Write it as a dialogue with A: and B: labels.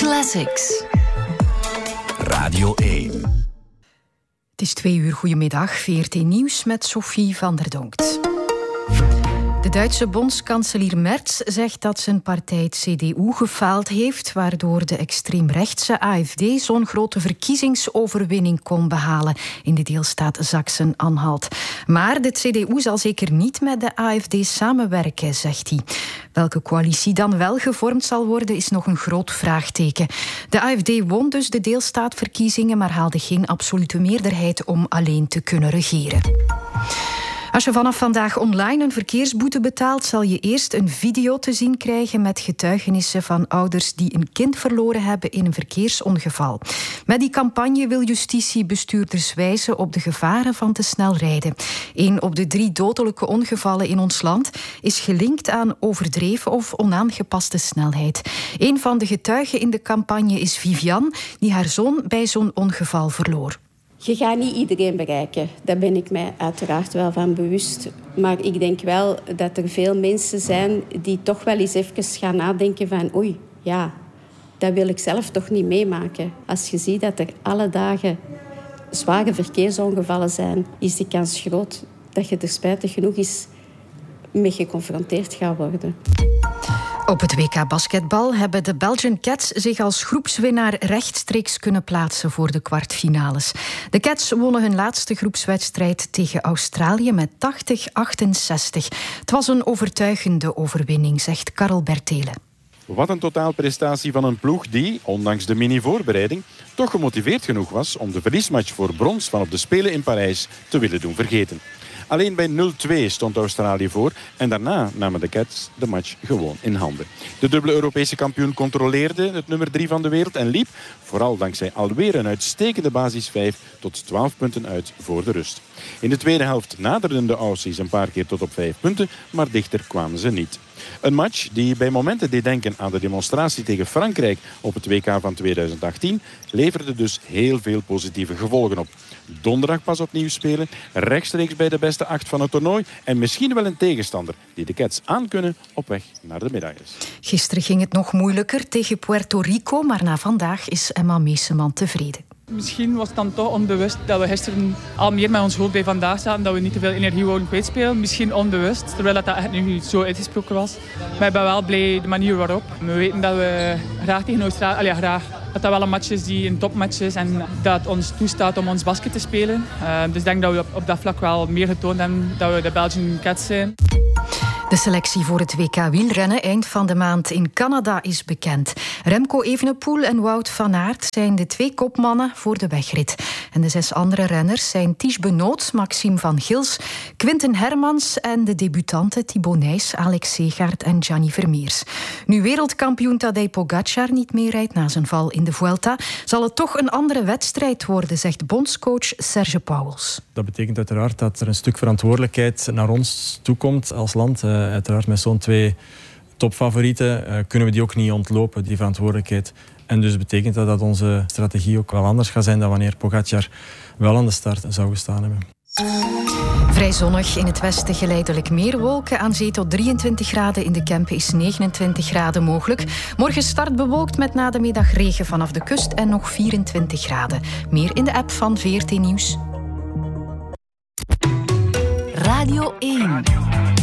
A: Classics.
B: Radio 1.
A: Het is 2:00, goedemiddag. VRT Nieuws met Sophie van der Donkt. De Duitse bondskanselier Merz zegt dat zijn partij het CDU gefaald heeft, waardoor de extreemrechtse AfD zo'n grote verkiezingsoverwinning kon behalen in de deelstaat Sachsen-Anhalt. Maar de CDU zal zeker niet met de AfD samenwerken, zegt hij. Welke coalitie dan wel gevormd zal worden, is nog een groot vraagteken. De AfD won dus de deelstaatverkiezingen, maar haalde geen absolute meerderheid om alleen te kunnen regeren. Als je vanaf vandaag online een verkeersboete betaalt, zal je eerst een video te zien krijgen met getuigenissen van ouders die een kind verloren hebben in een verkeersongeval. Met die campagne wil justitie bestuurders wijzen op de gevaren van te snel rijden. 1 op de 3 dodelijke ongevallen in ons land is gelinkt aan overdreven of onaangepaste snelheid. Een van de getuigen in de campagne is Vivian, die haar zoon bij zo'n ongeval verloor.
C: Je gaat niet iedereen bereiken. Daar ben ik mij uiteraard wel van bewust. Maar ik denk wel dat er veel mensen zijn die toch wel eens even gaan nadenken van oei, ja, dat wil ik zelf toch niet meemaken. Als je ziet dat er alle dagen zware verkeersongevallen zijn, is die kans groot dat je er spijtig genoeg eens mee geconfronteerd gaat worden.
A: Op het WK basketbal hebben de Belgian Cats zich als groepswinnaar rechtstreeks kunnen plaatsen voor de kwartfinales. De Cats wonnen hun laatste groepswedstrijd tegen Australië met 80-68. Het was een overtuigende overwinning, zegt Karel Bertelen.
D: Wat een totaalprestatie van een ploeg die, ondanks de mini-voorbereiding, toch gemotiveerd genoeg was om de verliesmatch voor brons van op de Spelen in Parijs te willen doen vergeten. Alleen bij 0-2 stond Australië voor en daarna namen de Cats de match gewoon in handen. De dubbele Europese kampioen controleerde het nummer 3 van de wereld en liep, vooral dankzij alweer een uitstekende basis 5, tot 12 punten uit voor de rust. In de tweede helft naderden de Aussies een paar keer tot op 5 punten, maar dichter kwamen ze niet. Een match die bij momenten deed denken aan de demonstratie tegen Frankrijk op het WK van 2018, leverde dus heel veel positieve gevolgen op. Donderdag pas opnieuw spelen, rechtstreeks bij de beste 8 van het toernooi en misschien wel een tegenstander die de Cats aankunnen op weg naar de medailles.
A: Gisteren ging het nog moeilijker tegen Puerto Rico, maar na vandaag is Emma Meeseman tevreden.
E: Misschien was het dan toch onbewust dat we gisteren al meer met ons hoofd bij vandaag zaten, dat we niet te veel energie wouden kwijtspelen. Misschien onbewust, terwijl dat echt nu niet zo uitgesproken was. Maar ik ben wel blij de manier waarop. We weten dat we graag tegen Australië, dat dat wel een match is die een topmatch is en dat ons toestaat om ons basket te spelen. Dus ik denk dat we op dat vlak wel meer getoond hebben dat we de Belgian Cats zijn.
A: De selectie voor het WK wielrennen eind van de maand in Canada is bekend. Remco Evenepoel en Wout van Aert zijn de 2 kopmannen voor de wegrit. En de 6 andere renners zijn Ties Benoot, Maxime van Gils, Quinten Hermans en de debutanten Thibaut Nys, Alex Segaert en Gianni Vermeers. Nu wereldkampioen Tadej Pogacar niet meer rijdt na zijn val in de Vuelta, zal het toch een andere wedstrijd worden, zegt bondscoach Serge Pauwels.
F: Dat betekent uiteraard dat er een stuk verantwoordelijkheid naar ons toekomt als land. Uiteraard met zo'n 2 topfavorieten kunnen we die ook niet ontlopen, die verantwoordelijkheid. En dus betekent dat onze strategie ook wel anders gaat zijn dan wanneer Pogacar wel aan de start zou gestaan hebben.
A: Vrij zonnig, in het westen geleidelijk meer wolken. Aan zee tot 23 graden, in de Kempen is 29 graden mogelijk. Morgen start bewolkt met na de middag regen vanaf de kust en nog 24 graden. Meer in de app van VRT Nieuws.
B: Radio 1.